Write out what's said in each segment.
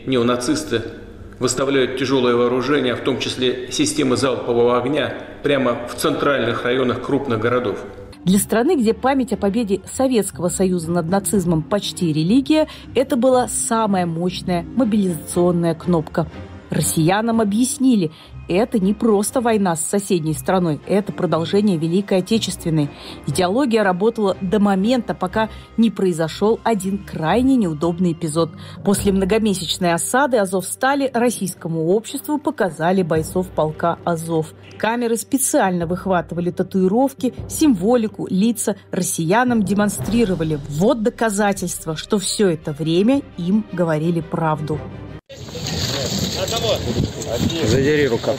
неонацисты выставляют тяжелое вооружение, в том числе системы залпового огня, прямо в центральных районах крупных городов. Для страны, где память о победе Советского Союза над нацизмом почти религия, это была самая мощная мобилизационная кнопка. Россиянам объяснили, это не просто война с соседней страной, это продолжение Великой Отечественной. Идеология работала до момента, пока не произошел один крайне неудобный эпизод. После многомесячной осады Азовстали российскому обществу показали бойцов полка «Азов». Камеры специально выхватывали татуировки, символику, лица. Россиянам демонстрировали. Вот доказательство, что все это время им говорили правду. Задери рукав.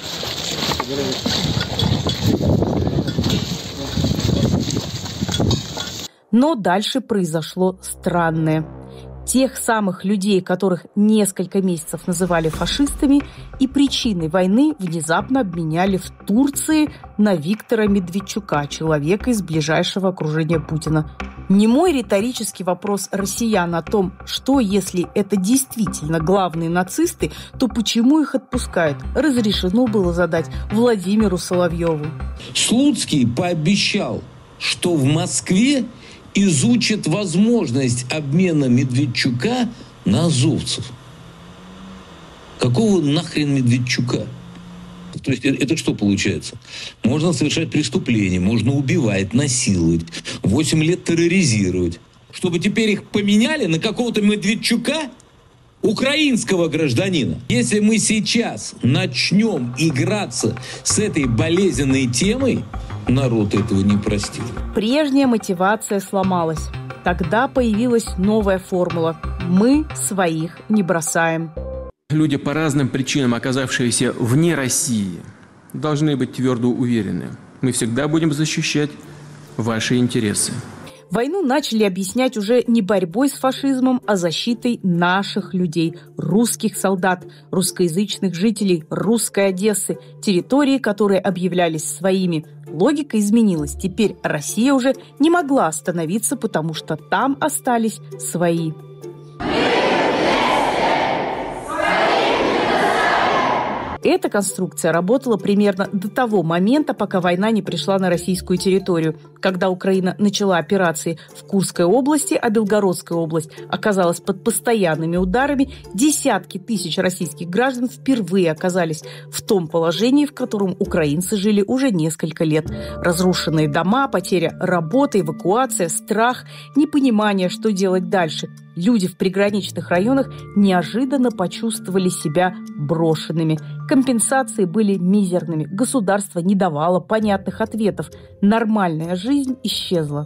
Но дальше произошло странное. Тех самых людей, которых несколько месяцев называли фашистами, и причиной войны внезапно обменяли в Турции на Виктора Медведчука, человека из ближайшего окружения Путина. Немой риторический вопрос россиян о том, что если это действительно главные нацисты, то почему их отпускают, разрешено было задать Владимиру Соловьеву. Слуцкий пообещал, что в Москве изучит возможность обмена Медведчука на азовцев. Какого нахрен Медведчука? То есть это что получается? Можно совершать преступления, можно убивать, насиловать, 8 лет терроризировать. Чтобы теперь их поменяли на какого-то Медведчука, украинского гражданина. Если мы сейчас начнем играться с этой болезненной темой, народ этого не простит. Прежняя мотивация сломалась. Тогда появилась новая формула «Мы своих не бросаем». Люди, по разным причинам оказавшиеся вне России, должны быть твердо уверены. Мы всегда будем защищать ваши интересы. Войну начали объяснять уже не борьбой с фашизмом, а защитой наших людей, русских солдат, русскоязычных жителей русской Одессы, территории, которые объявлялись своими. Логика изменилась. Теперь Россия уже не могла остановиться, потому что там остались свои. Эта конструкция работала примерно до того момента, пока война не пришла на российскую территорию. Когда Украина начала операции в Курской области, а Белгородская область оказалась под постоянными ударами, десятки тысяч российских граждан впервые оказались в том положении, в котором украинцы жили уже несколько лет. Разрушенные дома, потеря работы, эвакуация, страх, непонимание, что делать дальше. Люди в приграничных районах неожиданно почувствовали себя брошенными. Компенсации были мизерными. Государство не давало понятных ответов. Нормальная жизнь исчезла.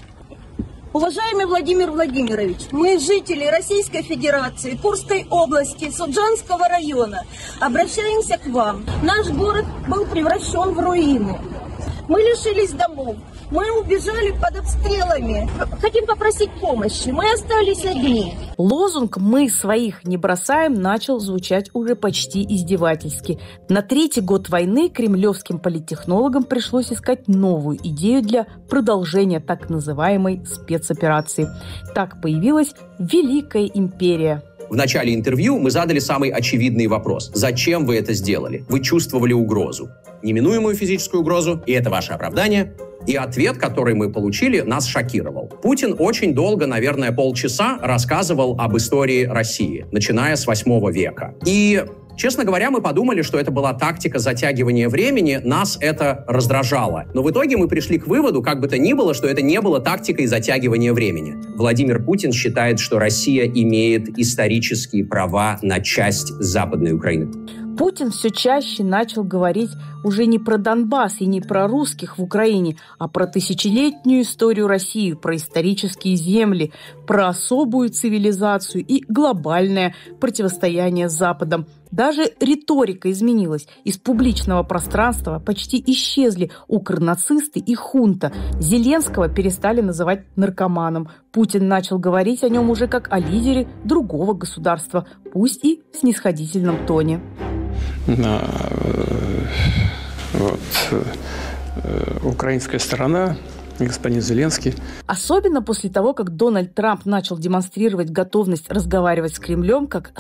Уважаемый Владимир Владимирович, мы, жители Российской Федерации, Курской области, Суджанского района, обращаемся к вам. Наш город был превращен в руины. Мы лишились домов. Мы убежали под обстрелами. Хотим попросить помощи. Мы остались одни. Лозунг «Мы своих не бросаем» начал звучать уже почти издевательски. На третий год войны кремлевским политтехнологам пришлось искать новую идею для продолжения так называемой спецоперации. Так появилась Великая империя. В начале интервью мы задали самый очевидный вопрос. Зачем вы это сделали? Вы чувствовали угрозу. Неминуемую физическую угрозу, и это ваше оправдание. И ответ, который мы получили, нас шокировал. Путин очень долго, наверное, полчаса рассказывал об истории России, начиная с 8 века. И, честно говоря, мы подумали, что это была тактика затягивания времени, нас это раздражало. Но в итоге мы пришли к выводу, как бы то ни было, что это не было тактикой затягивания времени. Владимир Путин считает, что Россия имеет исторические права на часть Западной Украины. Путин все чаще начал говорить уже не про Донбасс и не про русских в Украине, а про тысячелетнюю историю России, про исторические земли, про особую цивилизацию и глобальное противостояние с Западом. Даже риторика изменилась. Из публичного пространства почти исчезли укрнацисты и хунта. Зеленского перестали называть наркоманом. Путин начал говорить о нем уже как о лидере другого государства, пусть и в снисходительном тоне. Украинская сторона, господин Зеленский. Особенно после того, как Дональд Трамп начал демонстрировать готовность разговаривать с Кремлем как